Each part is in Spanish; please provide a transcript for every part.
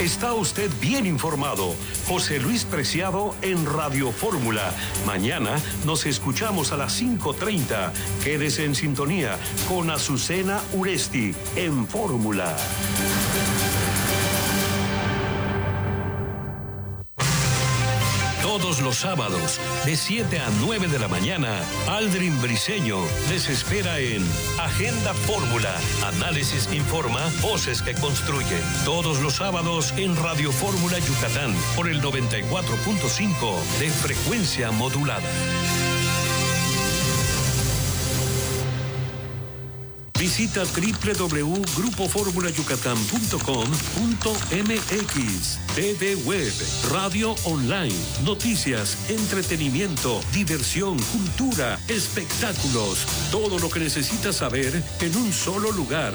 Está usted bien informado. José Luis Preciado en Radio Fórmula. Mañana nos escuchamos a las 5:30. Quédese en sintonía con Azucena Uresti en Fórmula. Todos los sábados, de 7 a 9 de la mañana, Aldrin Briceño les espera en Agenda Fórmula. Análisis que informa, voces que construyen. Todos los sábados en Radio Fórmula Yucatán, por el 94.5 de frecuencia modulada. Visita www.grupoformulayucatán.com.mx. TV Web, radio online, noticias, entretenimiento, diversión, cultura, espectáculos. Todo lo que necesitas saber en un solo lugar.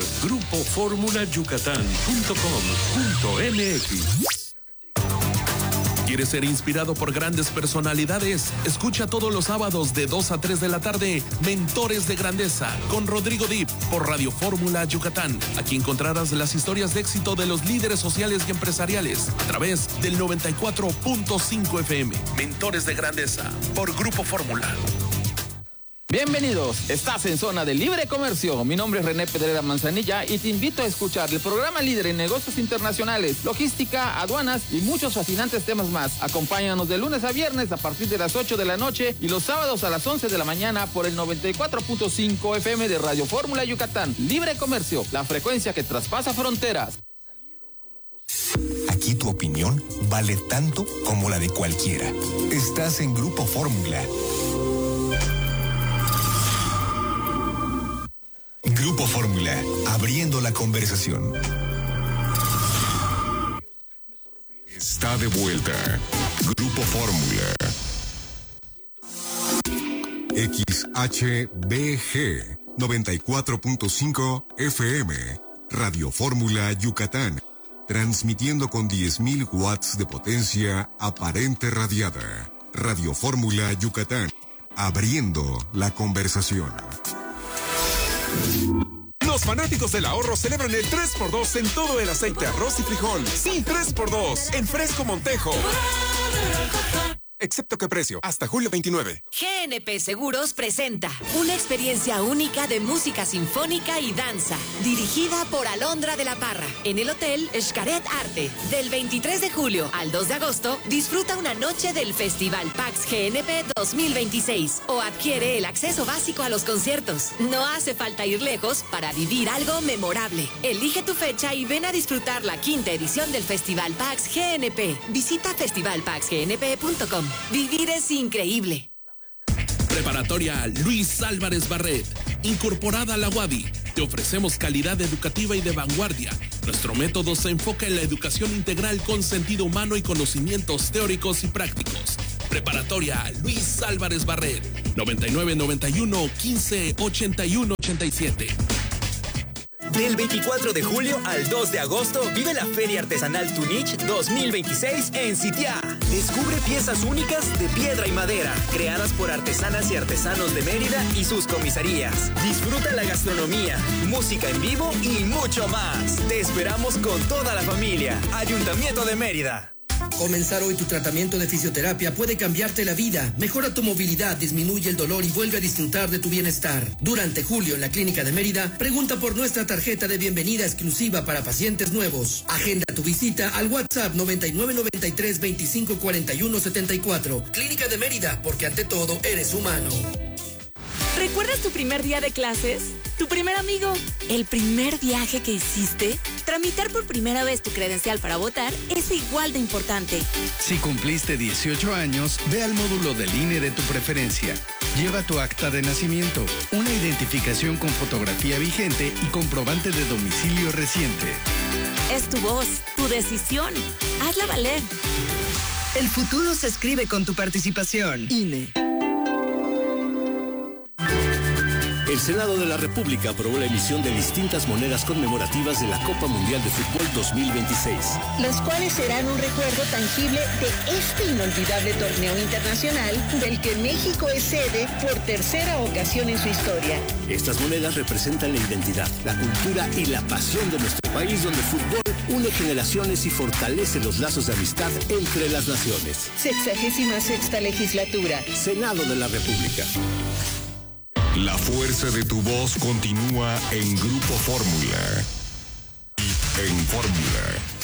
Grupoformulayucatán.com.mx. ¿Quieres ser inspirado por grandes personalidades? Escucha todos los sábados de 2 a 3 de la tarde Mentores de Grandeza con Rodrigo Dip por Radio Fórmula Yucatán. Aquí encontrarás las historias de éxito de los líderes sociales y empresariales a través del 94.5 FM. Mentores de Grandeza por Grupo Fórmula. Bienvenidos, estás en Zona de Libre Comercio. Mi nombre es René Pedrera Manzanilla y te invito a escuchar el programa líder en negocios internacionales, logística, aduanas y muchos fascinantes temas más. Acompáñanos de lunes a viernes a partir de las 8 de la noche y los sábados a las 11 de la mañana por el 94.5 FM de Radio Fórmula Yucatán. Libre Comercio, la frecuencia que traspasa fronteras. Aquí tu opinión vale tanto como la de cualquiera. Estás en Grupo Fórmula. Grupo Fórmula, abriendo la conversación. Está de vuelta. Grupo Fórmula. XHBG 94.5 FM. Radio Fórmula Yucatán. Transmitiendo con 10.000 watts de potencia aparente radiada. Radio Fórmula Yucatán. Abriendo la conversación. Los fanáticos del ahorro celebran el 3x2 en todo el aceite, arroz y frijol. Sí, 3x2 en Fresco Montejo. Excepto que precio, hasta julio 29. GNP Seguros presenta una experiencia única de música sinfónica y danza, dirigida por Alondra de la Parra, en el Hotel Xcaret Arte. Del 23 de julio al 2 de agosto, disfruta una noche del Festival Pax GNP 2026 o adquiere el acceso básico a los conciertos. No hace falta ir lejos para vivir algo memorable. Elige tu fecha y ven a disfrutar la 5ª edición del Festival Pax GNP. Visita festivalpaxgnp.com. Vivir es increíble. Preparatoria Luis Álvarez Barret, incorporada a la UADY. Te ofrecemos calidad educativa y de vanguardia. Nuestro método se enfoca en la educación integral con sentido humano y conocimientos teóricos y prácticos. Preparatoria Luis Álvarez Barret, 9991 15 81 87. Del 24 de julio al 2 de agosto, vive la Feria Artesanal Tunich 2026 en Sitiá. Descubre piezas únicas de piedra y madera, creadas por artesanas y artesanos de Mérida y sus comisarías. Disfruta la gastronomía, música en vivo y mucho más. Te esperamos con toda la familia. Ayuntamiento de Mérida. Comenzar hoy tu tratamiento de fisioterapia puede cambiarte la vida, mejora tu movilidad, disminuye el dolor y vuelve a disfrutar de tu bienestar. Durante julio en la Clínica de Mérida, pregunta por nuestra tarjeta de bienvenida exclusiva para pacientes nuevos. Agenda tu visita al WhatsApp 9993 25 41 74. Clínica de Mérida, porque ante todo eres humano. ¿Recuerdas tu primer día de clases? ¿Tu primer amigo? ¿El primer viaje que hiciste? Tramitar por primera vez tu credencial para votar es igual de importante. Si cumpliste 18 años, ve al módulo del INE de tu preferencia. Lleva tu acta de nacimiento, una identificación con fotografía vigente y comprobante de domicilio reciente. Es tu voz, tu decisión. Hazla valer. El futuro se escribe con tu participación. INE. El Senado de la República aprobó la emisión de distintas monedas conmemorativas de la Copa Mundial de Fútbol 2026. Las cuales serán un recuerdo tangible de este inolvidable torneo internacional del que México es sede por tercera ocasión en su historia. Estas monedas representan la identidad, la cultura y la pasión de nuestro país, donde el fútbol une generaciones y fortalece los lazos de amistad entre las naciones. 66ª legislatura. Senado de la República. La fuerza de tu voz continúa en Grupo Fórmula. En Fórmula.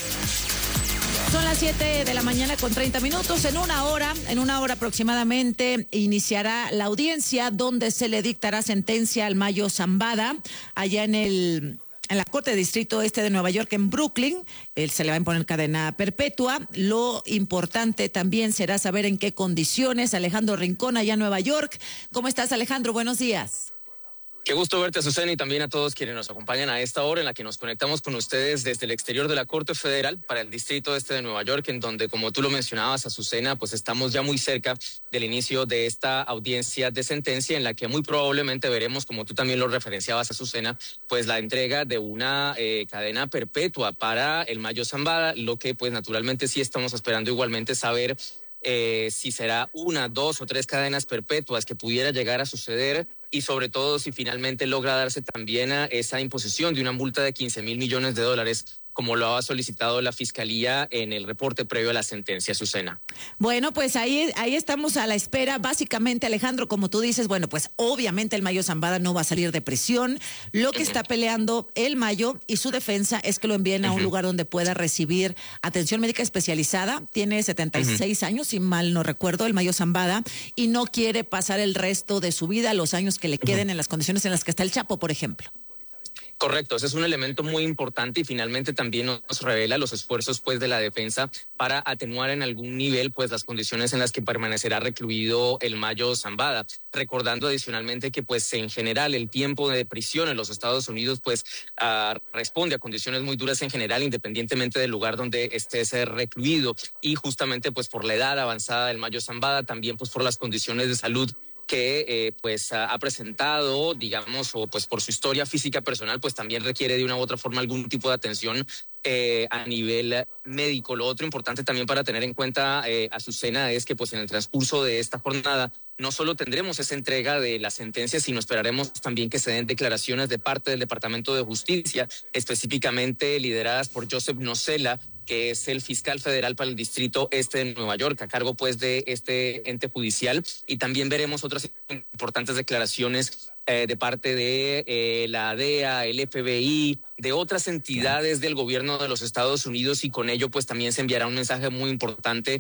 Son las 7 de la mañana con 30 minutos. En una hora aproximadamente, iniciará la audiencia donde se le dictará sentencia al Mayo Zambada, allá en la Corte de Distrito Este de Nueva York, en Brooklyn. Se le va a imponer cadena perpetua. Lo importante también será saber en qué condiciones. Alejandro Rincón, allá en Nueva York. ¿Cómo estás, Alejandro? Buenos días. Qué gusto verte, Azucena, y también a todos quienes nos acompañan a esta hora en la que nos conectamos con ustedes desde el exterior de la Corte Federal para el Distrito Este de Nueva York, en donde, como tú lo mencionabas, Azucena, pues estamos ya muy cerca del inicio de esta audiencia de sentencia, en la que muy probablemente veremos, como tú también lo referenciabas, Azucena, pues la entrega de una cadena perpetua para el Mayo Zambada, lo que pues naturalmente sí estamos esperando igualmente saber si será 1, 2 o 3 cadenas perpetuas que pudiera llegar a suceder, y sobre todo si finalmente logra darse también a esa imposición de una multa de $15,000 millones, como lo ha solicitado la Fiscalía en el reporte previo a la sentencia, Azucena. Bueno, pues ahí estamos a la espera. Básicamente, Alejandro, como tú dices, bueno, pues obviamente el Mayo Zambada no va a salir de prisión. Lo que está peleando el Mayo y su defensa es que lo envíen a un lugar donde pueda recibir atención médica especializada. Tiene 76 años, si mal no recuerdo, el Mayo Zambada, y no quiere pasar el resto de su vida, los años que le queden, en las condiciones en las que está el Chapo, por ejemplo. Correcto, ese es un elemento muy importante y finalmente también nos revela los esfuerzos pues de la defensa para atenuar en algún nivel pues las condiciones en las que permanecerá recluido el Mayo Zambada, recordando adicionalmente que pues en general el tiempo de prisión en los Estados Unidos pues responde a condiciones muy duras en general, independientemente del lugar donde esté recluido, y justamente pues por la edad avanzada del Mayo Zambada, también pues por las condiciones de salud que pues ha presentado, digamos, o pues por su historia física personal, pues también requiere de una u otra forma algún tipo de atención a nivel médico. Lo otro importante también para tener en cuenta, Azucena, es que pues en el transcurso de esta jornada no solo tendremos esa entrega de la sentencia, sino esperaremos también que se den declaraciones de parte del Departamento de Justicia, específicamente lideradas por Joseph Nocella, que es el fiscal federal para el Distrito Este de Nueva York, a cargo pues de este ente judicial, y también veremos otras importantes declaraciones de parte de la DEA, el FBI, de otras entidades del gobierno de los Estados Unidos, y con ello pues también se enviará un mensaje muy importante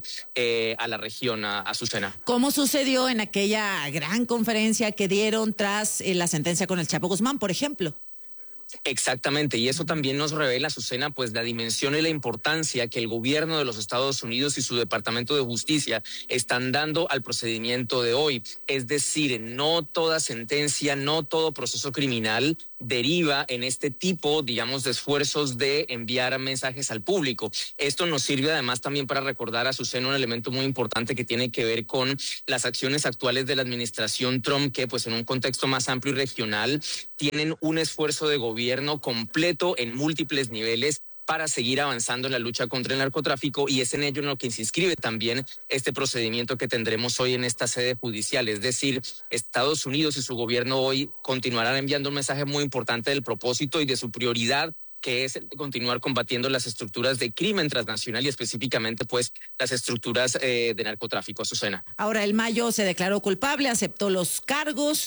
a la región, a Azucena. ¿Cómo sucedió en aquella gran conferencia que dieron tras la sentencia con el Chapo Guzmán, por ejemplo? Exactamente, y eso también nos revela, Azucena, pues la dimensión y la importancia que el gobierno de los Estados Unidos y su Departamento de Justicia están dando al procedimiento de hoy. Es decir, no toda sentencia, no todo proceso criminal deriva en este tipo, digamos, de esfuerzos de enviar mensajes al público. Esto nos sirve además también para recordar, Azucena, un elemento muy importante que tiene que ver con las acciones actuales de la administración Trump, que pues en un contexto más amplio y regional tienen un esfuerzo de gobierno completo en múltiples niveles para seguir avanzando en la lucha contra el narcotráfico, y es en ello en lo que se inscribe también este procedimiento que tendremos hoy en esta sede judicial. Es decir, Estados Unidos y su gobierno hoy continuarán enviando un mensaje muy importante del propósito y de su prioridad, que es continuar combatiendo las estructuras de crimen transnacional y específicamente pues las estructuras de narcotráfico, Azucena. Ahora, el Mayo se declaró culpable, aceptó los cargos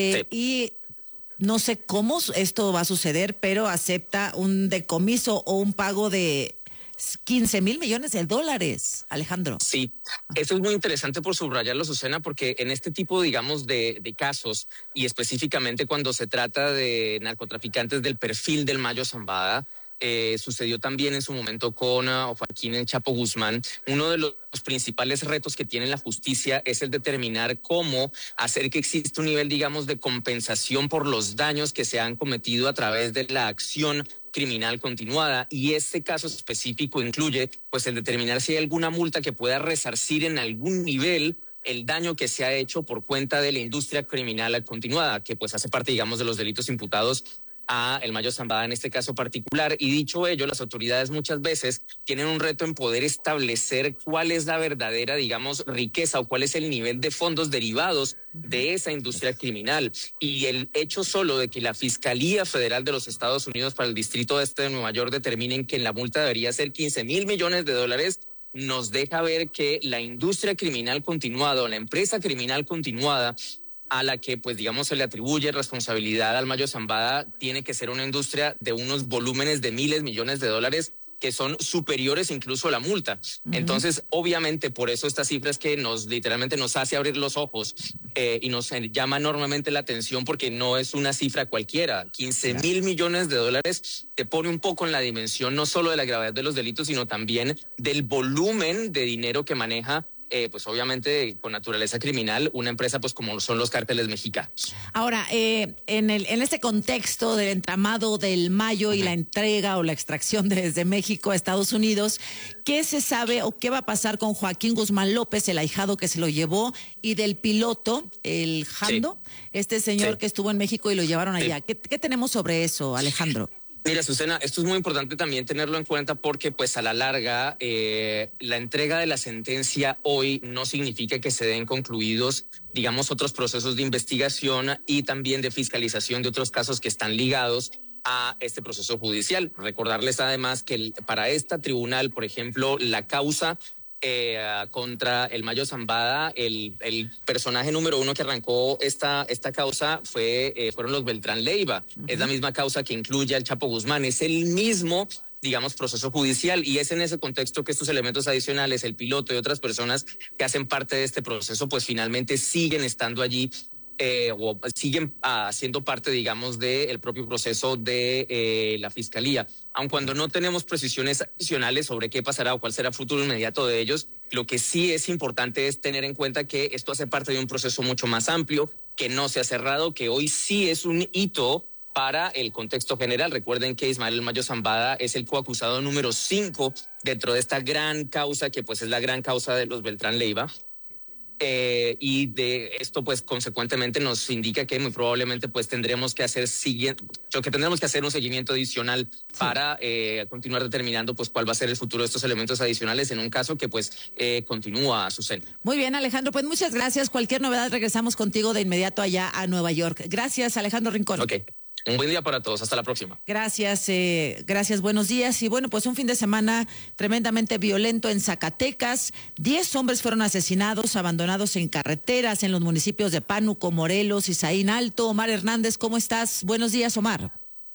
y no sé cómo esto va a suceder, pero acepta un decomiso o un pago de $15,000 millones, Alejandro. Sí, esto es muy interesante por subrayarlo, Azucena, porque en este tipo, digamos, de casos, y específicamente cuando se trata de narcotraficantes del perfil del Mayo Zambada, sucedió también en su momento con Joaquín El Chapo Guzmán. Uno de los principales retos que tiene la justicia es el determinar cómo hacer que exista un nivel, digamos, de compensación por los daños que se han cometido a través de la acción criminal continuada, y este caso específico incluye pues el determinar si hay alguna multa que pueda resarcir en algún nivel el daño que se ha hecho por cuenta de la industria criminal continuada, que pues hace parte, digamos, de los delitos imputados a el Mayo Zambada en este caso particular. Y dicho ello, las autoridades muchas veces tienen un reto en poder establecer cuál es la verdadera, digamos, riqueza o cuál es el nivel de fondos derivados de esa industria criminal. Y el hecho solo de que la Fiscalía Federal de los Estados Unidos para el Distrito Este de Nueva York determinen que la multa debería ser $15,000 millones, nos deja ver que la industria criminal continuada o la empresa criminal continuada a la que, pues, digamos, se le atribuye responsabilidad al Mayo Zambada, tiene que ser una industria de unos volúmenes de miles, millones de dólares que son superiores incluso a la multa. Entonces, obviamente, por eso estas cifras que literalmente nos hace abrir los ojos y nos llama enormemente la atención, porque no es una cifra cualquiera. $15,000 millones te pone un poco en la dimensión no solo de la gravedad de los delitos, sino también del volumen de dinero que maneja pues obviamente con naturaleza criminal, una empresa pues como son los cárteles mexicanos. Ahora, en este contexto del entramado del Mayo y la entrega o la extracción desde México a Estados Unidos, ¿qué se sabe o qué va a pasar con Joaquín Guzmán López, el ahijado que se lo llevó, y del piloto, el Jando, este señor que estuvo en México y lo llevaron allá? ¿Qué tenemos sobre eso, Alejandro? Mira, Susana, esto es muy importante también tenerlo en cuenta porque, pues, a la larga, la entrega de la sentencia hoy no significa que se den concluidos, digamos, otros procesos de investigación y también de fiscalización de otros casos que están ligados a este proceso judicial. Recordarles además que para esta tribunal, por ejemplo, la causa contra el Mayo Zambada, el personaje número 1 que arrancó esta causa fueron los Beltrán Leiva. Es la misma causa que incluye al Chapo Guzmán. Es el mismo, digamos, proceso judicial, y es en ese contexto que estos elementos adicionales, el piloto y otras personas que hacen parte de este proceso, pues finalmente siguen estando allí o siguen siendo parte, digamos, del propio proceso de la Fiscalía. Aun cuando no tenemos precisiones adicionales sobre qué pasará o cuál será el futuro inmediato de ellos, lo que sí es importante es tener en cuenta que esto hace parte de un proceso mucho más amplio, que no se ha cerrado, que hoy sí es un hito para el contexto general. Recuerden que Ismael El Mayo Zambada es el coacusado número 5 dentro de esta gran causa, que pues es la gran causa de los Beltrán Leiva. Y de esto, pues, consecuentemente nos indica que muy probablemente pues tendremos que hacer un seguimiento adicional para continuar determinando pues cuál va a ser el futuro de estos elementos adicionales en un caso que pues continúa su centro. Muy bien, Alejandro, pues muchas gracias. Cualquier novedad regresamos contigo de inmediato allá a Nueva York. Gracias, Alejandro Rincón. Ok. Un buen día para todos. Hasta la próxima. Gracias, buenos días. Y bueno, pues un fin de semana tremendamente violento en Zacatecas. 10 hombres fueron asesinados, abandonados en carreteras en los municipios de Pánuco, Morelos y Zaín Alto. Omar Hernández, ¿cómo estás? Buenos días, Omar.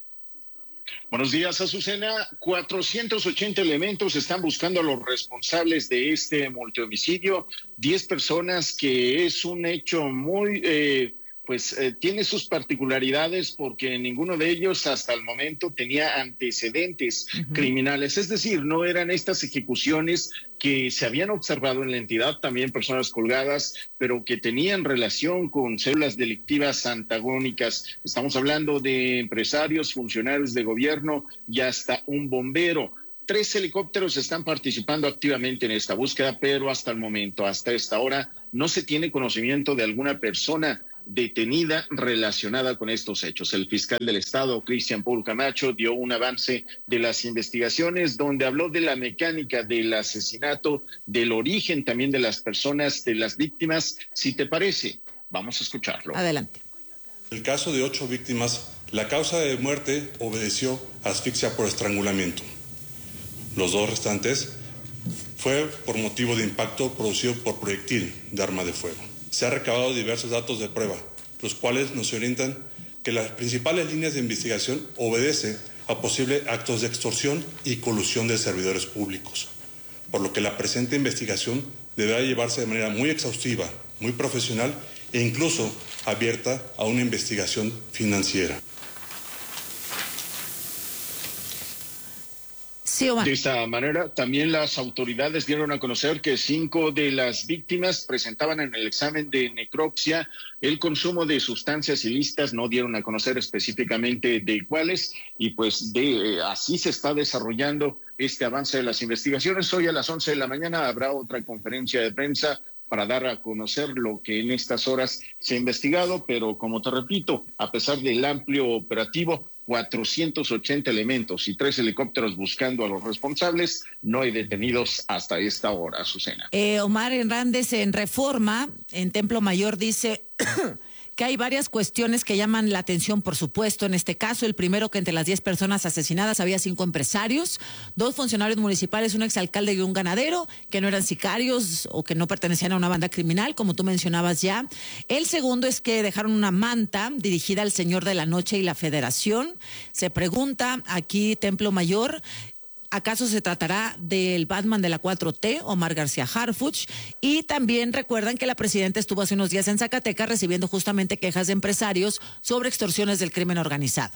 Buenos días, Azucena. 480 elementos están buscando a los responsables de este multihomicidio. 10 personas, que es un hecho muy... tiene sus particularidades porque ninguno de ellos hasta el momento tenía antecedentes criminales. Es decir, no eran estas ejecuciones que se habían observado en la entidad, también personas colgadas, pero que tenían relación con células delictivas antagónicas. Estamos hablando de empresarios, funcionarios de gobierno y hasta un bombero. 3 helicópteros están participando activamente en esta búsqueda, pero hasta el momento, hasta esta hora, no se tiene conocimiento de alguna persona detenida relacionada con estos hechos. El fiscal del Estado, Cristian Paul Camacho, dio un avance de las investigaciones donde habló de la mecánica del asesinato, del origen también de las personas, de las víctimas. Si te parece, vamos a escucharlo. Adelante. En el caso de 8 víctimas, la causa de muerte obedeció a asfixia por estrangulamiento. Los 2 restantes fue por motivo de impacto producido por proyectil de arma de fuego. Se han recabado diversos datos de prueba, los cuales nos orientan que las principales líneas de investigación obedecen a posibles actos de extorsión y colusión de servidores públicos, por lo que la presente investigación deberá llevarse de manera muy exhaustiva, muy profesional e incluso abierta a una investigación financiera. Sí, Omar. De esta manera, también las autoridades dieron a conocer que 5 de las víctimas presentaban en el examen de necropsia el consumo de sustancias ilícitas. No dieron a conocer específicamente de cuáles, y pues así se está desarrollando este avance de las investigaciones. Hoy a las 11 de la mañana habrá otra conferencia de prensa para dar a conocer lo que en estas horas se ha investigado, pero como te repito, a pesar del amplio operativo, 480 elementos y 3 helicópteros buscando a los responsables, no hay detenidos hasta esta hora, Azucena. Omar Hernández en Reforma, en Templo Mayor, dice que hay varias cuestiones que llaman la atención, por supuesto. En este caso, el primero, que entre las 10 personas asesinadas había 5 empresarios, 2 funcionarios municipales, un exalcalde y un ganadero, que no eran sicarios o que no pertenecían a una banda criminal, como tú mencionabas ya. El segundo es que dejaron una manta dirigida al Señor de la Noche y la Federación. Se pregunta aquí, Templo Mayor, ¿acaso se tratará del Batman de la 4T, Omar García Harfuch? Y también recuerdan que la presidenta estuvo hace unos días en Zacatecas recibiendo justamente quejas de empresarios sobre extorsiones del crimen organizado.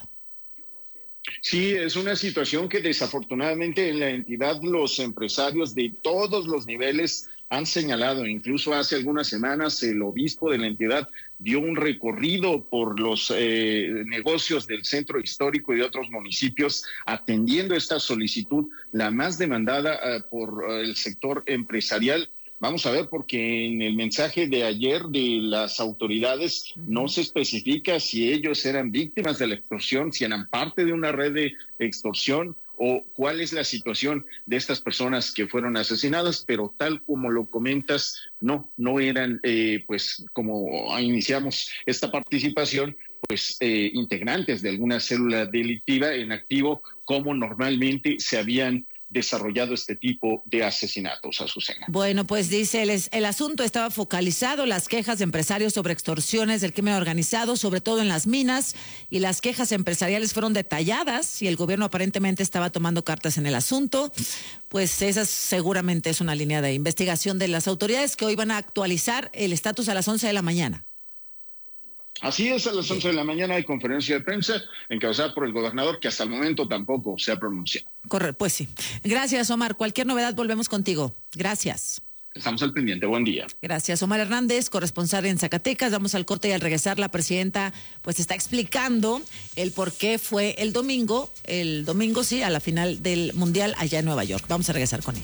Sí, es una situación que desafortunadamente en la entidad los empresarios de todos los niveles han señalado. Incluso hace algunas semanas el obispo de la entidad dio un recorrido por los negocios del centro histórico y de otros municipios atendiendo esta solicitud, la más demandada por el sector empresarial. Vamos a ver, porque en el mensaje de ayer de las autoridades no se especifica si ellos eran víctimas de la extorsión, si eran parte de una red de extorsión o cuál es la situación de estas personas que fueron asesinadas, pero tal como lo comentas, no eran, pues como iniciamos esta participación, pues integrantes de alguna célula delictiva en activo, como normalmente se habían desarrollado este tipo de asesinatos, Azucena. Bueno, pues dice, el asunto estaba focalizado, las quejas de empresarios sobre extorsiones del crimen organizado, sobre todo en las minas, y las quejas empresariales fueron detalladas y el gobierno aparentemente estaba tomando cartas en el asunto. Pues esa seguramente es una línea de investigación de las autoridades que hoy van a actualizar el estatus a las 11 de la mañana. Así es, a las 11 de la mañana hay conferencia de prensa encabezada por el gobernador, que hasta el momento tampoco se ha pronunciado. Correcto, pues sí. Gracias, Omar. Cualquier novedad volvemos contigo. Gracias. Estamos al pendiente. Buen día. Gracias, Omar Hernández, corresponsal en Zacatecas. Vamos al corte y al regresar la presidenta pues está explicando el por qué fue el domingo sí, a la final del Mundial allá en Nueva York. Vamos a regresar con él.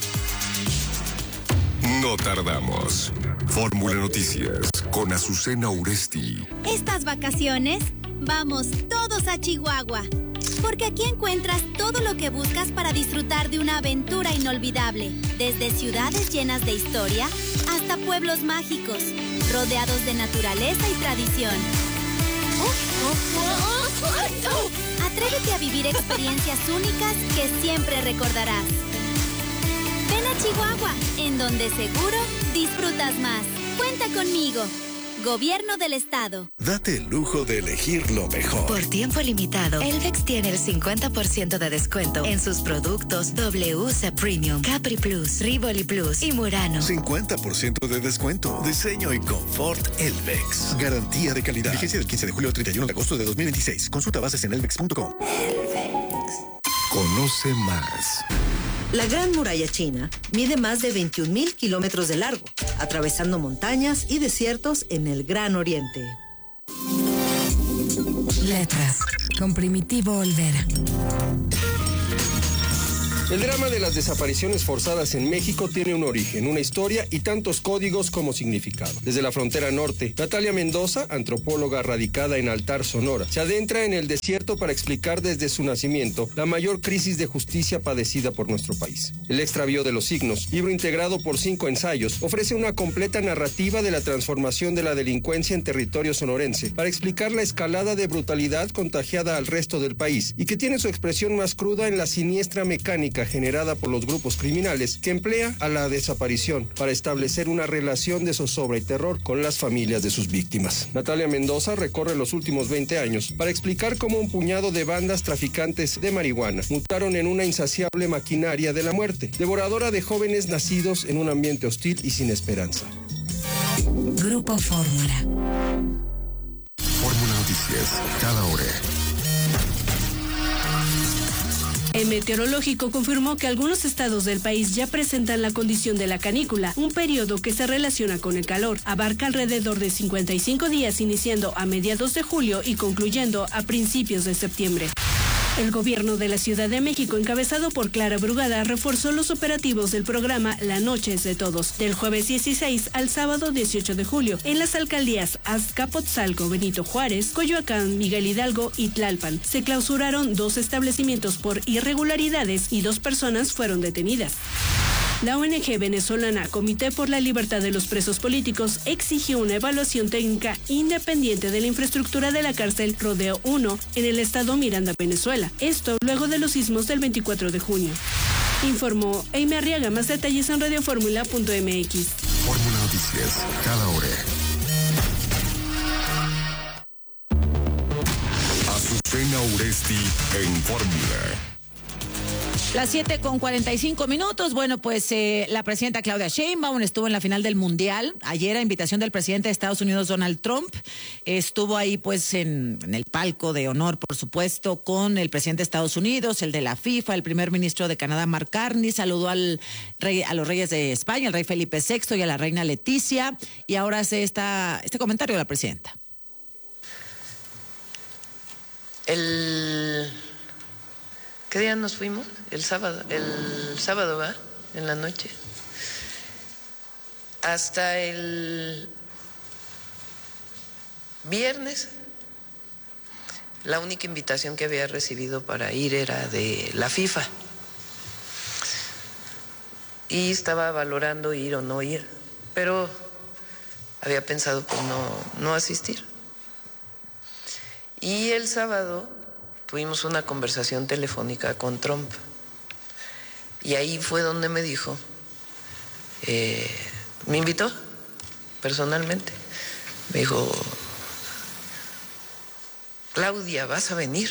No tardamos. Fórmula Noticias con Azucena Uresti. Estas vacaciones vamos todos a Chihuahua, porque aquí encuentras todo lo que buscas para disfrutar de una aventura inolvidable, desde ciudades llenas de historia hasta pueblos mágicos, rodeados de naturaleza y tradición. Atrévete a vivir experiencias únicas que siempre recordarás. Ven a Chihuahua, en donde seguro disfrutas más. Cuenta conmigo. Gobierno del Estado. Date el lujo de elegir lo mejor. Por tiempo limitado, Elvex tiene el 50% de descuento en sus productos WC Premium, Capri Plus, Rivoli Plus y Murano. 50% de descuento. Diseño y confort Elvex. Garantía de calidad. Vigencia del 15 de julio al 31 de agosto de 2026. Consulta bases en elvex.com. Conoce más. La Gran Muralla China mide más de 21,000 kilómetros de largo, atravesando montañas y desiertos en el Gran Oriente. Letras, con Primitivo Olvera. El drama de las desapariciones forzadas en México tiene un origen, una historia y tantos códigos como significado. Desde la frontera norte, Natalia Mendoza, antropóloga radicada en Altar, Sonora, se adentra en el desierto para explicar desde su nacimiento la mayor crisis de justicia padecida por nuestro país. El extravío de los signos, libro integrado por 5 ensayos, ofrece una completa narrativa de la transformación de la delincuencia en territorio sonorense para explicar la escalada de brutalidad contagiada al resto del país y que tiene su expresión más cruda en la siniestra mecánica generada por los grupos criminales que emplea a la desaparición para establecer una relación de zozobra y terror con las familias de sus víctimas. Natalia Mendoza recorre los últimos 20 años para explicar cómo un puñado de bandas traficantes de marihuana mutaron en una insaciable maquinaria de la muerte, devoradora de jóvenes nacidos en un ambiente hostil y sin esperanza. Grupo Fórmula. Fórmula Noticias, cada hora. El meteorológico confirmó que algunos estados del país ya presentan la condición de la canícula, un periodo que se relaciona con el calor. Abarca alrededor de 55 días, iniciando a mediados de julio y concluyendo a principios de septiembre. El gobierno de la Ciudad de México, encabezado por Clara Brugada, reforzó los operativos del programa La Noche es de Todos, del jueves 16 al sábado 18 de julio, en las alcaldías Azcapotzalco, Benito Juárez, Coyoacán, Miguel Hidalgo y Tlalpan. Se clausuraron 2 establecimientos por irregularidades y 2 personas fueron detenidas. La ONG venezolana Comité por la Libertad de los Presos Políticos exigió una evaluación técnica independiente de la infraestructura de la cárcel Rodeo 1 en el estado Miranda, Venezuela. Esto luego de los sismos del 24 de junio. Informó Amy Arriaga. Más detalles en radioformula.mx. Fórmula Noticias, cada hora. Azucena Uresti en Fórmula. Las 7:45. Bueno, pues la presidenta Claudia Sheinbaum estuvo en la final del Mundial. Ayer, a invitación del presidente de Estados Unidos, Donald Trump, estuvo ahí pues en el palco de honor, por supuesto, con el presidente de Estados Unidos, el de la FIFA, el primer ministro de Canadá, Mark Carney, saludó a los reyes de España, el rey Felipe VI y a la reina Leticia. Y ahora hace este comentario de la presidenta. ¿Qué día nos fuimos? El sábado, ¿va? En la noche. Hasta el viernes, la única invitación que había recibido para ir era de la FIFA. Y estaba valorando ir o no ir, pero había pensado pues no asistir. Y el sábado tuvimos una conversación telefónica con Trump y ahí fue donde me dijo, me invitó personalmente, me dijo, Claudia, ¿vas a venir?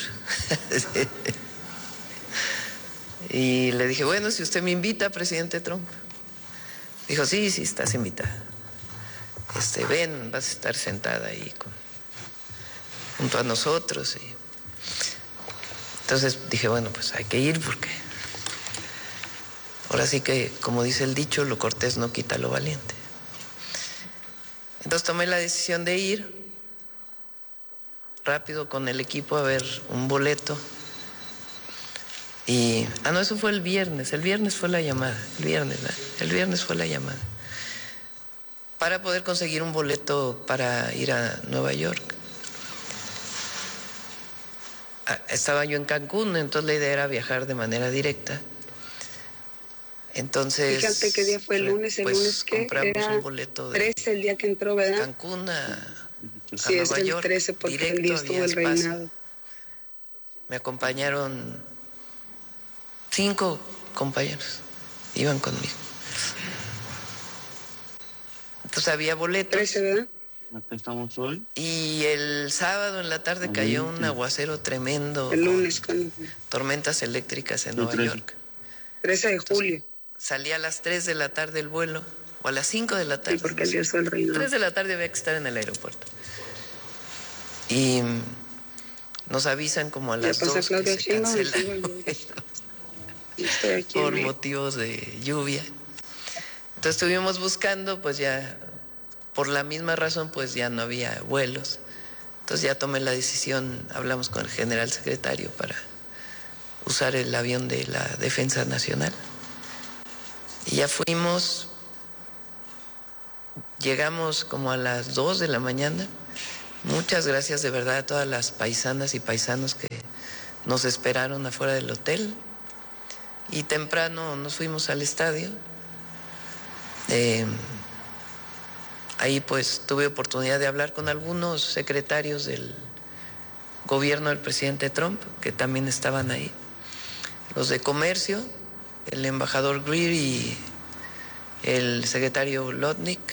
Y le dije, bueno, si usted me invita, presidente Trump. Dijo, sí, estás invitada. Ven, vas a estar sentada ahí junto a nosotros. Entonces dije, bueno, pues hay que ir porque ahora sí que, como dice el dicho, lo cortés no quita lo valiente. Entonces tomé la decisión de ir rápido con el equipo a ver un boleto. Y, no, eso fue el viernes fue la llamada, el viernes fue la llamada, para poder conseguir un boleto para ir a Nueva York. Estaba yo en Cancún, entonces la idea era viajar de manera directa. Entonces, fíjate qué día fue el lunes, lunes que compramos era un boleto de 13 el día que entró, ¿verdad? Cancún a sí, Nueva es el York, 13 porque directo, el día estuvo el reinado. Me acompañaron 5 compañeros, iban conmigo. Entonces había boletos. 13, ¿verdad? Acá estamos hoy. Y el sábado en la tarde cayó un aguacero tremendo. El lunes con tormentas eléctricas en Nueva York. 13 de julio. Entonces, salía a las 3 de la tarde el vuelo, o a las 5 de la tarde. Sí, porque el día fue el reinado. 3 de la tarde había que estar en el aeropuerto. Y nos avisan como a las 2 que se cancela el vuelo por motivos de lluvia. Entonces estuvimos buscando, pues ya, por la misma razón, pues ya no había vuelos. Entonces ya tomé la decisión, hablamos con el general secretario para usar el avión de la Defensa Nacional. Y ya fuimos, llegamos como a las 2 de la mañana. Muchas gracias de verdad a todas las paisanas y paisanos que nos esperaron afuera del hotel. Y temprano nos fuimos al estadio. Ahí pues tuve oportunidad de hablar con algunos secretarios del gobierno del presidente Trump, que también estaban ahí. Los de Comercio, el embajador Greer y el secretario Lotnick,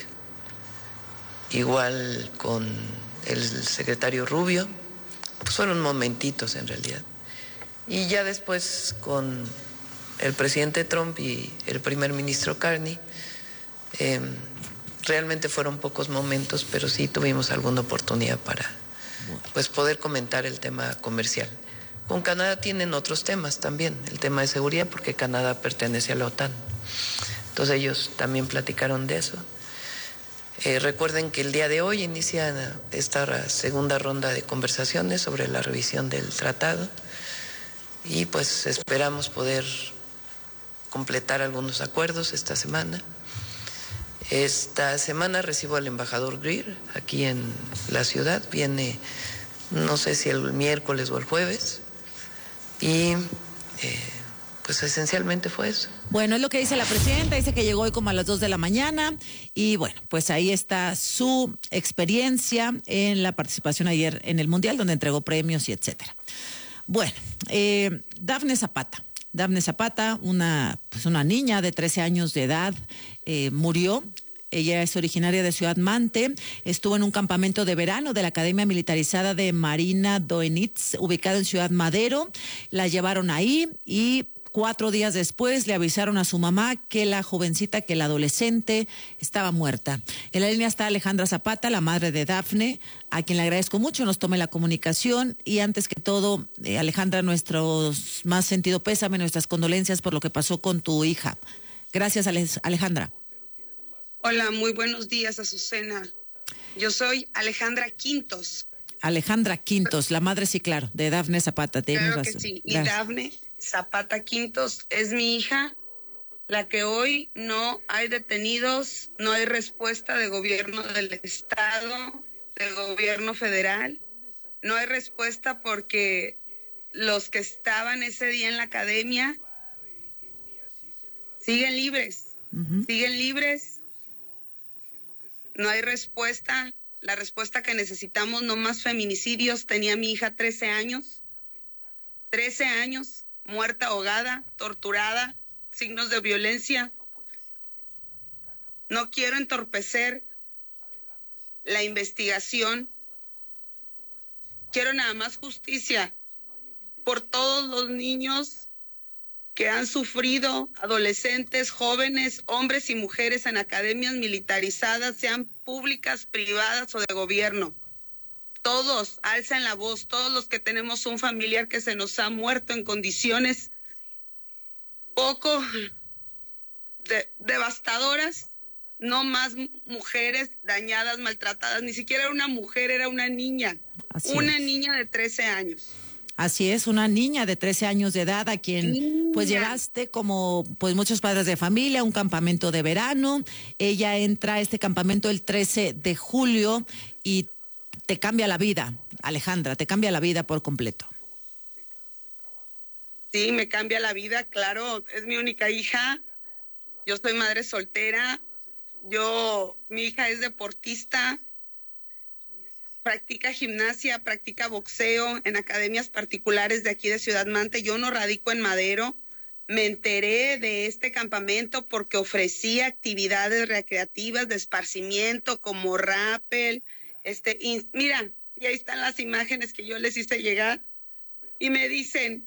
igual con el secretario Rubio. Pues fueron momentitos en realidad. Y ya después con el presidente Trump y el primer ministro Carney, realmente fueron pocos momentos, pero sí tuvimos alguna oportunidad para pues poder comentar el tema comercial. Con Canadá tienen otros temas también, el tema de seguridad, porque Canadá pertenece a la OTAN. Entonces ellos también platicaron de eso. Recuerden que el día de hoy inicia esta segunda ronda de conversaciones sobre la revisión del tratado. y pues esperamos poder completar algunos acuerdos esta semana. Esta semana recibo al embajador Greer aquí en la ciudad, viene no sé si el miércoles o el jueves, y pues esencialmente fue eso. Bueno, es lo que dice la presidenta, dice que llegó hoy como a las 2 de la mañana y bueno, pues ahí está su experiencia en la participación ayer en el Mundial, donde entregó premios y etcétera. Bueno, Dafne Zapata, una niña de 13 años de edad, murió. Ella es originaria de Ciudad Mante, estuvo en un campamento de verano de la Academia Militarizada de Marina Doenitz, ubicado en Ciudad Madero. La llevaron ahí y 4 días después le avisaron a su mamá que la jovencita, que la adolescente, estaba muerta. En la línea está Alejandra Zapata, la madre de Dafne, a quien le agradezco mucho nos tome la comunicación. Y antes que todo, Alejandra, nuestro más sentido pésame, nuestras condolencias por lo que pasó con tu hija. Gracias, Alejandra. Hola, muy buenos días, Azucena. Yo soy Alejandra Quintos. Alejandra Quintos, la madre, sí, claro, de Dafne Zapata. Claro que sí, y Dafne Zapata Quintos es mi hija, la que hoy no hay detenidos, no hay respuesta de gobierno del estado, del gobierno federal, no hay respuesta porque los que estaban ese día en la academia siguen libres, siguen libres. No hay respuesta, la respuesta que necesitamos, no más feminicidios. Tenía mi hija 13 años, muerta, ahogada, torturada, signos de violencia. No quiero entorpecer la investigación, quiero nada más justicia por todos los niños que han sufrido, adolescentes, jóvenes, hombres y mujeres en academias militarizadas, sean públicas, privadas o de gobierno. Todos alzan la voz, todos los que tenemos un familiar que se nos ha muerto en condiciones poco devastadoras, no más mujeres dañadas, maltratadas, ni siquiera era una mujer, era una niña, niña de 13 años. Así es, una niña de 13 años de edad a quien pues llevaste como pues muchos padres de familia a un campamento de verano. Ella entra a este campamento el 13 de julio y te cambia la vida, Alejandra, te cambia la vida por completo. Sí, me cambia la vida, claro, es mi única hija. Yo soy madre soltera. Mi hija es deportista. Practica gimnasia, practica boxeo en academias particulares de aquí de Ciudad Mante. Yo no radico en Madero. Me enteré de este campamento porque ofrecía actividades recreativas de esparcimiento como rappel. Mira, y ahí están las imágenes que yo les hice llegar. Y me dicen,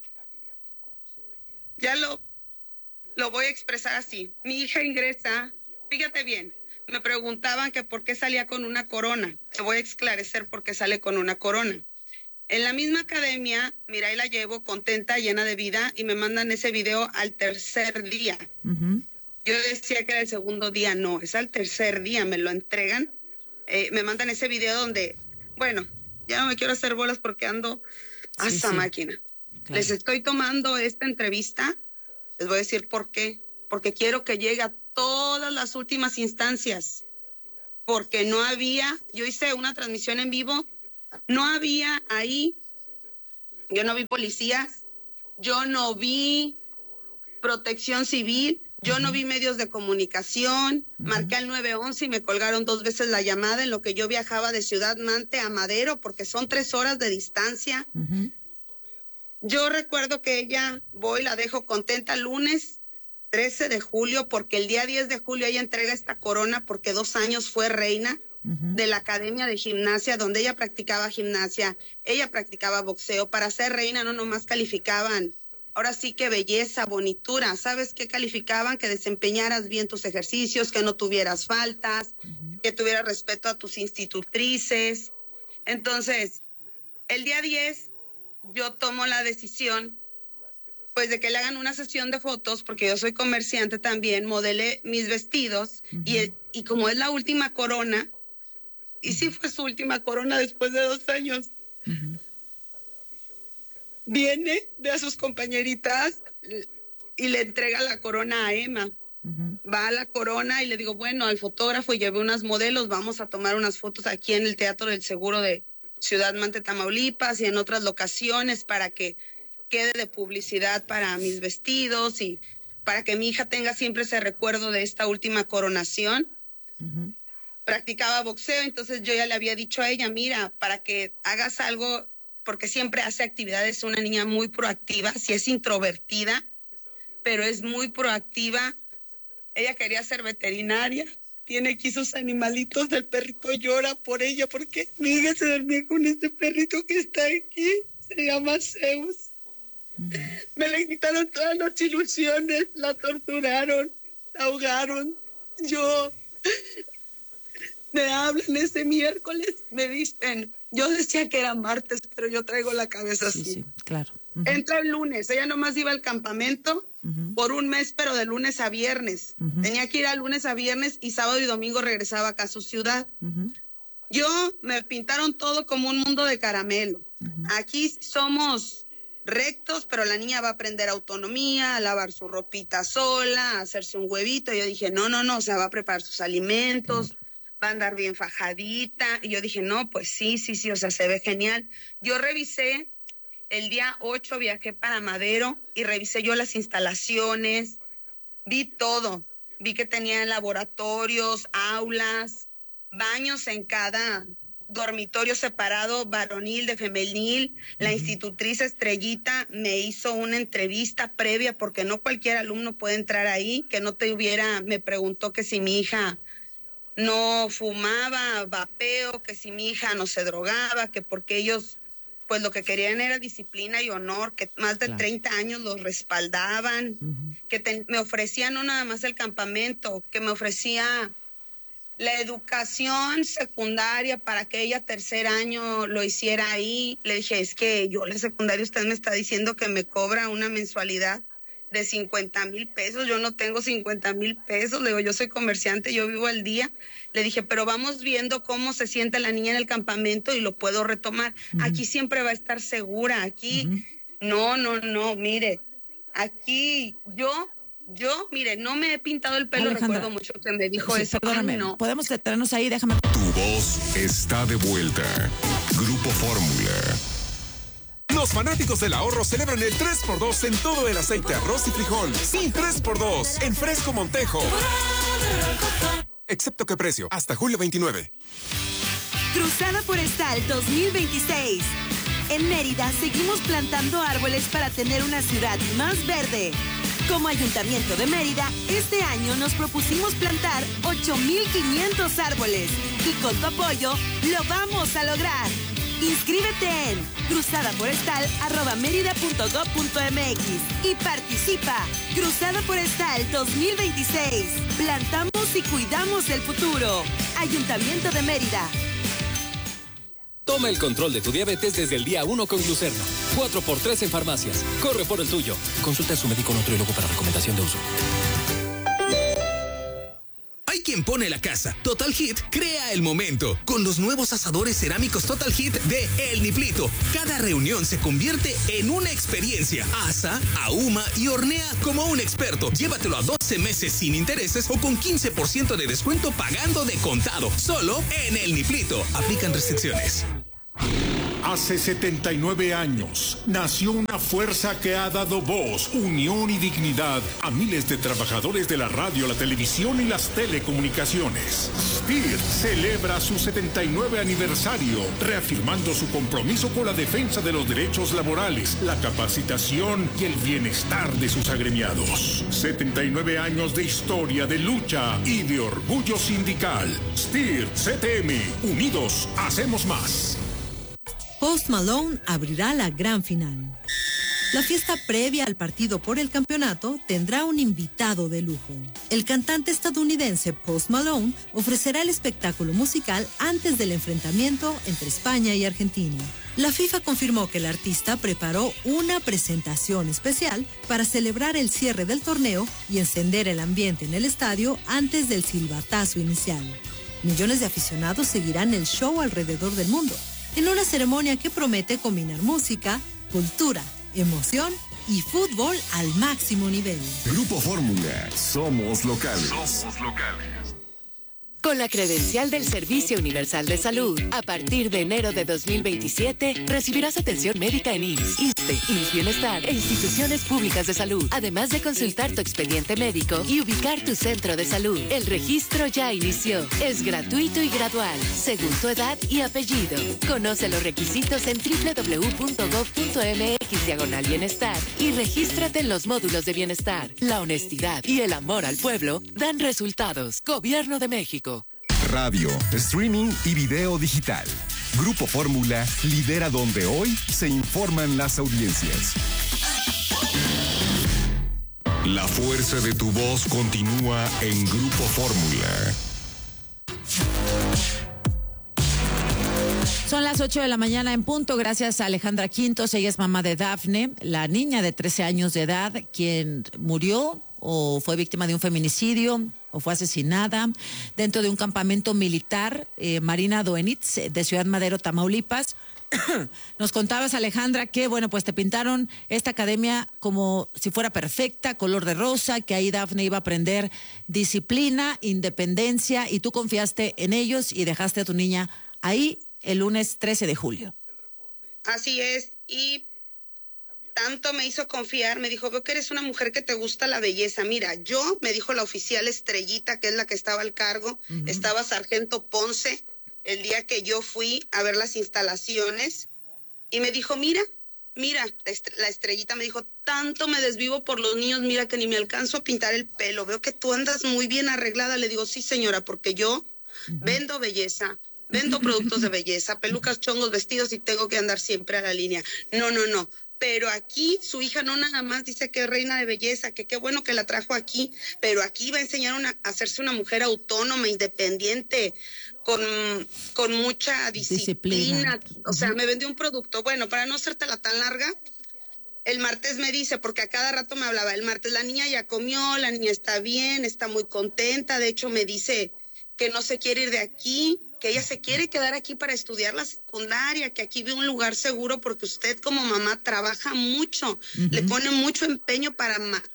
ya lo voy a expresar así. Mi hija ingresa, fíjate bien. Me preguntaban que por qué salía con una corona. Te voy a esclarecer por qué sale con una corona. En la misma academia, mira, ahí la llevo contenta, llena de vida, y me mandan ese video al tercer día. Yo decía que era el segundo día, no, es al tercer día, me lo entregan. Me mandan ese video donde, bueno, ya no me quiero hacer bolas porque ando a esa máquina. Claro. Les estoy tomando esta entrevista, les voy a decir por qué. Porque quiero que llegue a todas las últimas instancias, porque no había, yo hice una transmisión en vivo, no había ahí, yo no vi policías, yo no vi protección civil, yo no vi medios de comunicación, marqué al 911 y me colgaron 2 veces la llamada en lo que yo viajaba de Ciudad Mante a Madero, porque son 3 horas de distancia. Yo recuerdo que ella, la dejo contenta el lunes 13 de julio, porque el día 10 de julio ella entrega esta corona porque 2 años fue reina de la Academia de Gimnasia, donde ella practicaba gimnasia, ella practicaba boxeo. Para ser reina no nomás calificaban, ahora sí que belleza, bonitura, ¿sabes qué calificaban? Que desempeñaras bien tus ejercicios, que no tuvieras faltas, que tuvieras respeto a tus institutrices. Entonces, el día 10 yo tomo la decisión pues de que le hagan una sesión de fotos, porque yo soy comerciante también, modelé mis vestidos, y como es la última corona, y sí fue su última corona después de 2 años, viene, ve a sus compañeritas y le entrega la corona a Emma. Va a la corona y le digo, bueno, al fotógrafo llevé unas modelos, vamos a tomar unas fotos aquí en el Teatro del Seguro de Ciudad Mante, Tamaulipas, y en otras locaciones para que quede de publicidad para mis vestidos y para que mi hija tenga siempre ese recuerdo de esta última coronación. Practicaba boxeo, entonces yo ya le había dicho a ella, mira, para que hagas algo, porque siempre hace actividades, una niña muy proactiva, sí es introvertida, pero es muy proactiva. Ella quería ser veterinaria, tiene aquí sus animalitos, el perrito llora por ella, porque mi hija se dormía con este perrito que está aquí, se llama Zeus. Me le quitaron todas las ilusiones, la torturaron, la ahogaron. Me hablan ese miércoles, me dicen, yo decía que era martes, pero yo traigo la cabeza así. Sí, claro. Entra el lunes, ella nomás iba al campamento por un mes, pero de lunes a viernes. Tenía que ir a lunes a viernes y sábado y domingo regresaba acá a su ciudad. Me pintaron todo como un mundo de caramelo. Aquí somos rectos, pero la niña va a aprender autonomía, a lavar su ropita sola, a hacerse un huevito. Y yo dije, no, o sea, va a preparar sus alimentos, va a andar bien fajadita. Y yo dije, no, pues sí, o sea, se ve genial. Yo revisé, el día 8 viajé para Madero y revisé yo las instalaciones, vi todo. Vi que tenían laboratorios, aulas, baños en cada dormitorio separado, varonil, de femenil. La institutriz Estrellita me hizo una entrevista previa porque no cualquier alumno puede entrar ahí, que no me preguntó que si mi hija no fumaba vapeo, que si mi hija no se drogaba, que porque ellos pues lo que querían era disciplina y honor, que más de 30 años los respaldaban, que me ofrecían no nada más el campamento, que me ofrecía la educación secundaria para que ella tercer año lo hiciera ahí. Le dije, es que yo la secundaria, usted me está diciendo que me cobra una mensualidad de 50,000 pesos, yo no tengo 50,000 pesos, le digo, yo soy comerciante, yo vivo al día. Le dije, pero vamos viendo cómo se siente la niña en el campamento y lo puedo retomar. Aquí siempre va a estar segura, aquí, no, mire, aquí mire, no me he pintado el pelo, Alejandra, recuerdo mucho que me dijo eso. Perdóname, no. Podemos detenernos ahí, déjame. Tu voz está de vuelta. Grupo Fórmula. Los fanáticos del ahorro celebran el 3x2 en todo el aceite, arroz y frijol. Sí, 3x2 en Fresco Montejo. Excepto que precio, hasta julio 29. Cruzada Forestal 2026. En Mérida seguimos plantando árboles para tener una ciudad más verde. Como Ayuntamiento de Mérida, este año nos propusimos plantar 8,500 árboles. Y con tu apoyo, lo vamos a lograr. Inscríbete en cruzadaforestal@merida.gov.mx y participa. Cruzada Forestal 2026. Plantamos y cuidamos el futuro. Ayuntamiento de Mérida. Toma el control de tu diabetes desde el día 1 con Glucerna. 4x3 en farmacias. Corre por el tuyo. Consulta a su médico nutriólogo para recomendación de uso. Hay quien pone la casa. Total Heat crea el momento. Con los nuevos asadores cerámicos Total Heat de El Niplito. Cada reunión se convierte en una experiencia. Asa, ahuma y hornea como un experto. Llévatelo a 12 meses sin intereses o con 15% de descuento pagando de contado. Solo en El Niplito. Aplican restricciones. Hace 79 años nació una fuerza que ha dado voz, unión y dignidad a miles de trabajadores de la radio, la televisión y las telecomunicaciones. STIR celebra su 79 aniversario, reafirmando su compromiso con la defensa de los derechos laborales, la capacitación y el bienestar de sus agremiados. 79 años de historia, de lucha y de orgullo sindical. STIR CTM, unidos hacemos más. Post Malone abrirá la gran final. La fiesta previa al partido por el campeonato tendrá un invitado de lujo. El cantante estadounidense Post Malone ofrecerá el espectáculo musical antes del enfrentamiento entre España y Argentina. La FIFA confirmó que el artista preparó una presentación especial para celebrar el cierre del torneo y encender el ambiente en el estadio antes del silbatazo inicial. Millones de aficionados seguirán el show alrededor del mundo, en una ceremonia que promete combinar música, cultura emoción y fútbol al máximo nivel. Grupo Fórmula, somos locales. Con la credencial del Servicio Universal de Salud, a partir de enero de 2027, recibirás atención médica en IMSS, ISSSTE, IMSS Bienestar e instituciones públicas de salud, además de consultar tu expediente médico y ubicar tu centro de salud. El registro ya inició. Es gratuito y gradual, según tu edad y apellido. Conoce los requisitos en www.gov.mx/bienestar y regístrate en los módulos de bienestar. La honestidad y el amor al pueblo dan resultados. Gobierno de México. Radio, streaming y video digital. Grupo Fórmula lidera donde hoy se informan las audiencias. La fuerza de tu voz continúa en Grupo Fórmula. Son las 8 de la mañana en punto, gracias a Alejandra Quintos. Ella es mamá de Dafne, la niña de 13 años de edad, quien murió o fue víctima de un feminicidio o fue asesinada dentro de un campamento militar, Marina Doenitz, de Ciudad Madero, Tamaulipas. Nos contabas, Alejandra, que bueno, pues te pintaron esta academia como si fuera perfecta, color de rosa, que ahí Dafne iba a aprender disciplina, independencia, y tú confiaste en ellos y dejaste a tu niña ahí el lunes 13 de julio. Así es, y tanto me hizo confiar, me dijo, veo que eres una mujer que te gusta la belleza. Mira, yo, me dijo la oficial Estrellita, que es la que estaba al cargo, estaba Sargento Ponce, el día que yo fui a ver las instalaciones, y me dijo, mira, la Estrellita me dijo, tanto me desvivo por los niños, mira que ni me alcanzo a pintar el pelo, veo que tú andas muy bien arreglada. Le digo, sí señora, porque yo vendo belleza, vendo productos de belleza, pelucas, chongos, vestidos, y tengo que andar siempre a la línea. No. Pero aquí su hija no nada más dice que es reina de belleza, que qué bueno que la trajo aquí, pero aquí va a enseñar a hacerse una mujer autónoma, independiente, con mucha disciplina. O sea, me vendió un producto. Bueno, para no hacértela tan larga, el martes me dice, porque a cada rato me hablaba, el martes la niña ya comió, la niña está bien, está muy contenta, de hecho me dice que no se quiere ir de aquí, que ella se quiere quedar aquí para estudiar la secundaria, que aquí ve un lugar seguro porque usted como mamá trabaja mucho, le pone mucho empeño para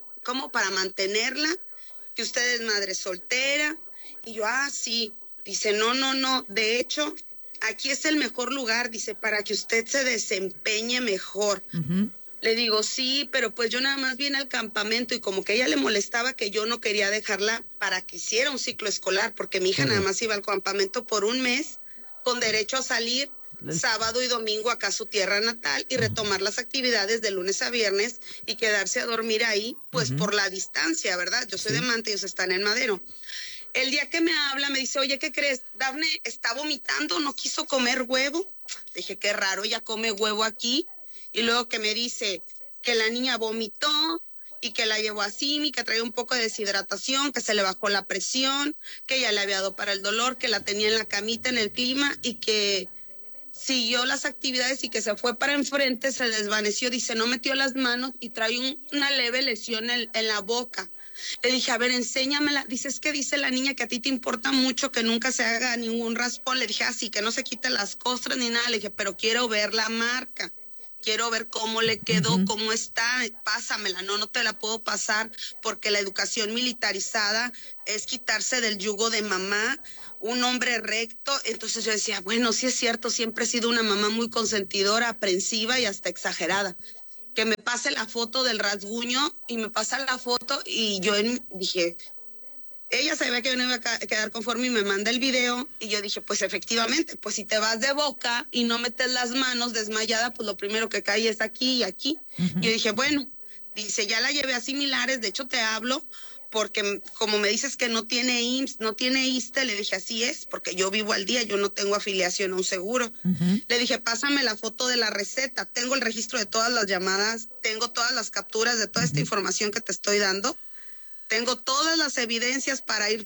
mantenerla, que usted es madre soltera. Y yo, sí, dice, no, de hecho, aquí es el mejor lugar, dice, para que usted se desempeñe mejor. Le digo, sí, pero pues yo nada más vine al campamento, y como que a ella le molestaba que yo no quería dejarla para que hiciera un ciclo escolar, porque mi hija nada más iba al campamento por un mes, con derecho a salir sábado y domingo acá a su tierra natal y retomar las actividades de lunes a viernes y quedarse a dormir ahí, pues por la distancia, ¿verdad? Yo soy de Manta y ellos están en Madero. El día que me habla me dice, oye, ¿qué crees? Dafne está vomitando, no quiso comer huevo. Dije, qué raro, ella come huevo aquí. Y luego que me dice que la niña vomitó y que la llevó a Simi, que traía un poco de deshidratación, que se le bajó la presión, que ella le había dado para el dolor, que la tenía en la camita en el clima y que siguió las actividades y que se fue para enfrente, se desvaneció, dice, no metió las manos y trae una leve lesión en la boca. Le dije, a ver, enséñamela. Dice, es que dice la niña que a ti te importa mucho que nunca se haga ningún raspón. Le dije, sí, que no se quite las costras ni nada. Le dije, pero quiero ver la marca. Quiero ver cómo le quedó, cómo está, pásamela. No te la puedo pasar porque la educación militarizada es quitarse del yugo de mamá, un hombre recto. Entonces yo decía, bueno, sí es cierto, siempre he sido una mamá muy consentidora, aprensiva y hasta exagerada. Que me pase la foto del rasguño y me pasa la foto y yo dije, ella sabía que yo no iba a quedar conforme y me manda el video y yo dije, pues efectivamente, pues si te vas de boca y no metes las manos desmayada, pues lo primero que cae es aquí y aquí. Yo dije, bueno, dice, ya la llevé a similares, de hecho te hablo porque como me dices que no tiene IMSS, no tiene ISSSTE, le dije, así es, porque yo vivo al día, yo no tengo afiliación a un seguro. Le dije, pásame la foto de la receta, tengo el registro de todas las llamadas, tengo todas las capturas de toda esta información que te estoy dando. Tengo todas las evidencias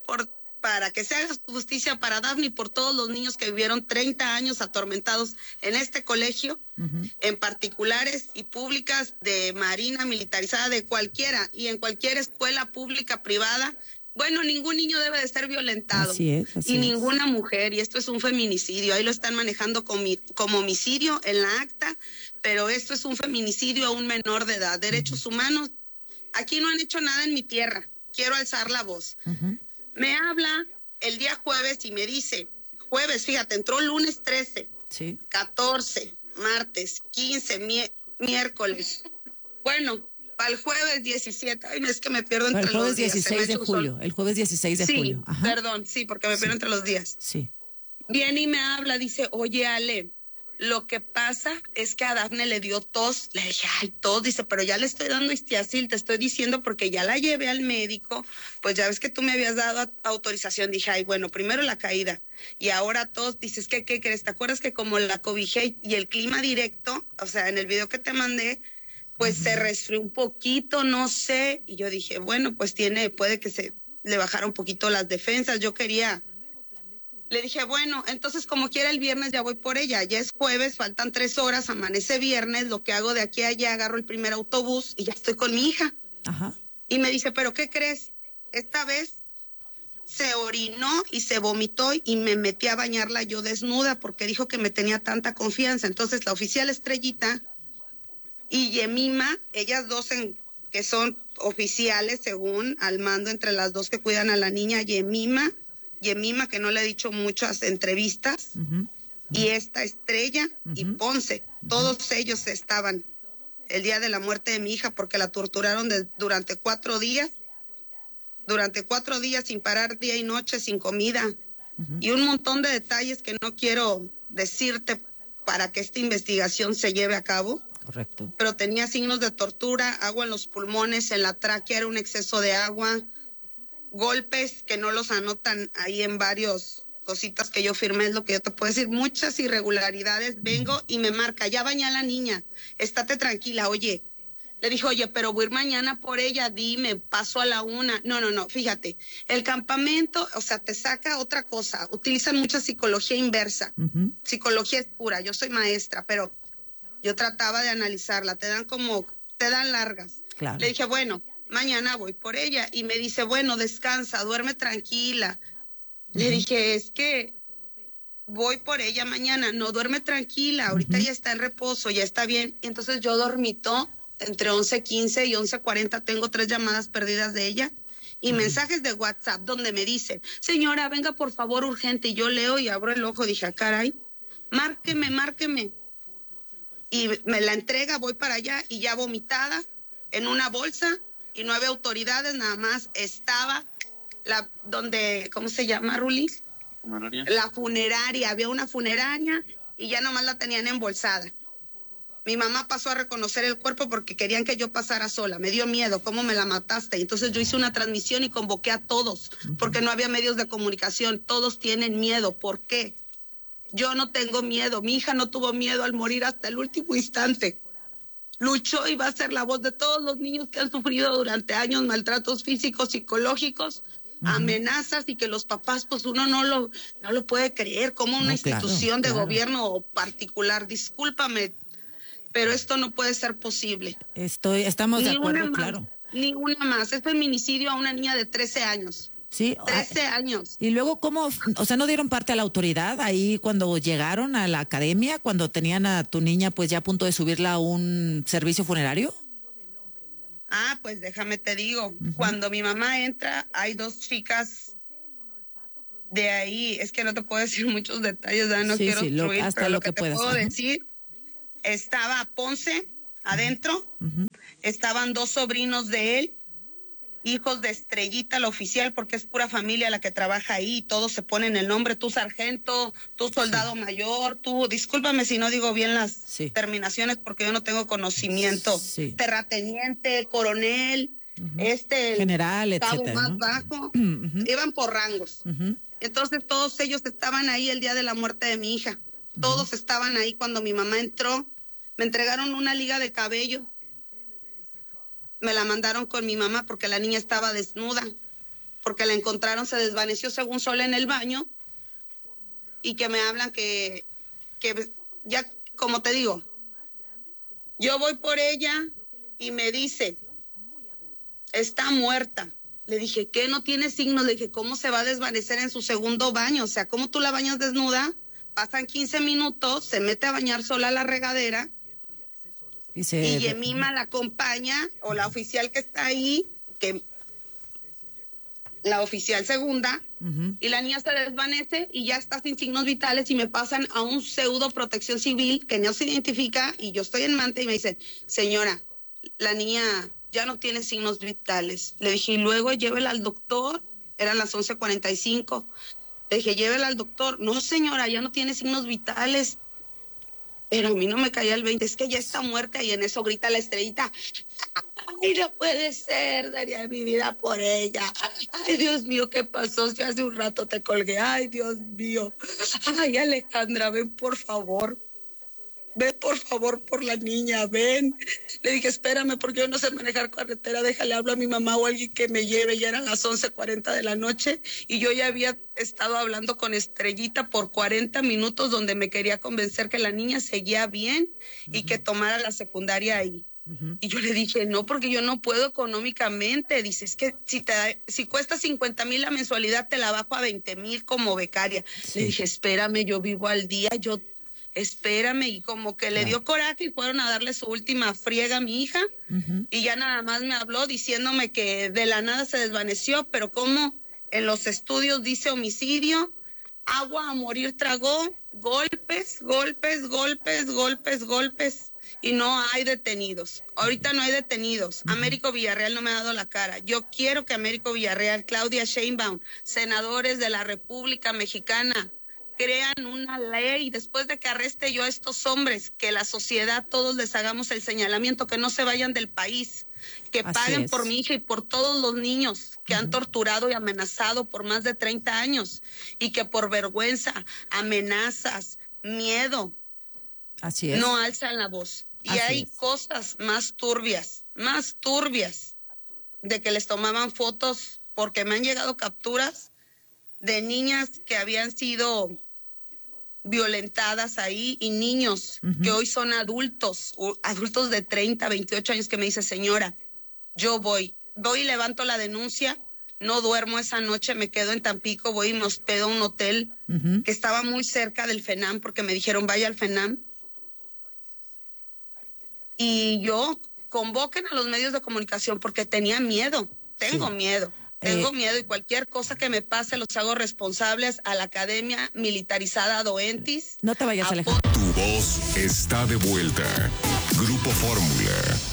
para que se haga justicia para Dafne y por todos los niños que vivieron 30 años atormentados en este colegio, en particulares y públicas, de Marina militarizada, de cualquiera, y en cualquier escuela pública, privada, Bueno, ningún niño debe de ser violentado. Así es. Y ninguna mujer, y esto es un feminicidio. Ahí lo están manejando como homicidio en la acta, pero esto es un feminicidio a un menor de edad. Derechos humanos, aquí no han hecho nada en mi tierra. Quiero alzar la voz. Me habla el día jueves y me dice, jueves, fíjate, entró lunes 13, 14, martes, 15, miércoles. Bueno, para el jueves 17, ay, es que me pierdo entre los días. El jueves 16 de julio, el jueves 16 de julio. Sí, perdón, sí, porque me pierdo entre los días. Sí. Viene y me habla, dice, oye, Ale, lo que pasa es que a Dafne le dio tos. Le dije, ay, tos, dice, pero ya le estoy dando Histiazil, te estoy diciendo porque ya la llevé al médico, pues ya ves que tú me habías dado autorización. Dije, ay, bueno, primero la caída y ahora tos. Dices, ¿qué crees? ¿Te acuerdas que como la cobijé y el clima directo, o sea, en el video que te mandé, pues se resfrió un poquito, no sé, y yo dije, bueno, pues puede que se le bajara un poquito las defensas. Yo quería, le dije, bueno, entonces como quiera el viernes ya voy por ella, ya es jueves, faltan 3 horas, amanece viernes, lo que hago de aquí a allá, agarro el primer autobús y ya estoy con mi hija. Y me dice, ¿pero qué crees? Esta vez se orinó y se vomitó y me metí a bañarla yo desnuda porque dijo que me tenía tanta confianza. Entonces la oficial Estrellita y Yemima, ellas dos que son oficiales según al mando entre las dos que cuidan a la niña, Yemima, que no le he dicho muchas entrevistas, y esta Estrella y Ponce, todos ellos estaban el día de la muerte de mi hija porque la torturaron durante 4 días, sin parar día y noche, sin comida, y un montón de detalles que no quiero decirte para que esta investigación se lleve a cabo. Correcto. Pero tenía signos de tortura, agua en los pulmones, en la tráquea era un exceso de agua, golpes que no los anotan ahí en varios cositas que yo firmé, es lo que yo te puedo decir, muchas irregularidades. Vengo y me marca, ya bañé a la niña, estate tranquila, oye. Le dije, oye, pero voy a ir mañana por ella, dime, paso a la 1. No, fíjate, el campamento, o sea, te saca otra cosa, utilizan mucha psicología inversa, psicología es pura, yo soy maestra, pero yo trataba de analizarla, te dan largas. Claro. Le dije, bueno, mañana voy por ella. Y me dice, bueno, descansa, duerme tranquila. Le dije, es que voy por ella mañana. No, duerme tranquila, ahorita ya está en reposo, ya está bien. Y entonces yo dormito entre 11:15 y 11:40. Tengo 3 llamadas perdidas de ella y mensajes de WhatsApp donde me dicen, señora, venga por favor urgente. Y yo leo y abro el ojo, dije, caray, márqueme. Y me la entrega, voy para allá y ya vomitada en una bolsa y 9 autoridades, nada más estaba ¿cómo se llama, Ruli? La funeraria, había una funeraria y ya nomás la tenían embolsada. Mi mamá pasó a reconocer el cuerpo porque querían que yo pasara sola, me dio miedo, ¿cómo me la mataste? Entonces yo hice una transmisión y convoqué a todos, porque no había medios de comunicación, todos tienen miedo, ¿por qué? Yo no tengo miedo, mi hija no tuvo miedo al morir hasta el último instante. Luchó y va a ser la voz de todos los niños que han sufrido durante años maltratos físicos, psicológicos, amenazas, y que los papás, pues uno no lo puede creer, como una institución de gobierno particular, discúlpame, pero esto no puede ser posible. Estamos de acuerdo, claro. Ni una más, es feminicidio a una niña de 13 años. Sí. 13 años. Y luego, ¿cómo? O sea, ¿no dieron parte a la autoridad ahí cuando llegaron a la academia, cuando tenían a tu niña pues ya a punto de subirla a un servicio funerario? Pues déjame te digo, cuando mi mamá entra, hay 2 chicas de ahí, es que no te puedo decir muchos detalles, no quiero obstruir, hasta pero lo que te puedas. puedo decir, estaba Ponce adentro, estaban 2 sobrinos de él, hijos de Estrellita, la oficial, porque es pura familia la que trabaja ahí, todos se ponen el nombre, tú sargento, tú soldado mayor, tú, discúlpame si no digo bien las terminaciones porque yo no tengo conocimiento, terrateniente, coronel, general, etcétera, más bajo, iban por rangos. Entonces todos ellos estaban ahí el día de la muerte de mi hija, todos estaban ahí cuando mi mamá entró, me entregaron una liga de cabello. Me la mandaron con mi mamá porque la niña estaba desnuda, porque la encontraron, se desvaneció según sola en el baño, y que me hablan que ya, como te digo, yo voy por ella y me dice, está muerta. Le dije, ¿qué? No tiene signos. Le dije, ¿cómo se va a desvanecer en su segundo baño? O sea, ¿cómo tú la bañas desnuda? Pasan 15 minutos, se mete a bañar sola a la regadera y Yemima la acompaña, o la oficial que está ahí, la oficial segunda, y la niña se desvanece y ya está sin signos vitales y me pasan a un pseudo protección civil que no se identifica y yo estoy en Manta y me dicen, señora, la niña ya no tiene signos vitales. Le dije, y luego llévela al doctor, eran las 11:45. Le dije, llévela al doctor. No, señora, ya no tiene signos vitales. Pero a mí no me caía el 20, es que ya está muerta, y en eso grita la Estrellita, ay, no puede ser, daría mi vida por ella. Ay, Dios mío, ¿qué pasó? Si hace un rato te colgué, ay, Dios mío. Ay, Alejandra, ven por favor. Ven por favor por la niña, ven. Le dije, espérame, porque yo no sé manejar carretera, déjale, hablo a mi mamá o a alguien que me lleve. Ya eran las 11:40 de la noche y yo ya había estado hablando con Estrellita por 40 minutos donde me quería convencer que la niña seguía bien y que tomara la secundaria ahí. Y yo le dije, no, porque yo no puedo económicamente. Dice, es que si cuesta 50,000 la mensualidad, te la bajo a 20,000 como becaria. Le dije, espérame, yo vivo al día, espérame, y como que le dio coraje y fueron a darle su última friega a mi hija, y ya nada más me habló diciéndome que de la nada se desvaneció, pero como en los estudios dice homicidio, agua a morir tragó, golpes, y no hay detenidos. Ahorita no hay detenidos. Américo Villarreal no me ha dado la cara. Yo quiero que Américo Villarreal, Claudia Sheinbaum, senadores de la República Mexicana, crean una ley después de que arreste yo a estos hombres, que la sociedad todos les hagamos el señalamiento, que no se vayan del país, que paguen por mi hija y por todos los niños que han torturado y amenazado por más de 30 años y que por vergüenza, amenazas, miedo, no alzan la voz. Y hay cosas más turbias, de que les tomaban fotos, porque me han llegado capturas de niñas que habían sido violentadas ahí y niños que hoy son adultos de 30, 28 años que me dice, señora, yo voy y levanto la denuncia, no duermo esa noche, me quedo en Tampico, voy y me hospedo a un hotel que estaba muy cerca del FENAM, porque me dijeron vaya al FENAM, y yo convoquen a los medios de comunicación porque tenía miedo, tengo miedo y cualquier cosa que me pase los hago responsables a la Academia Militarizada Doentis. No te vayas, Alejandro. Tu voz está de vuelta. Grupo Fórmula.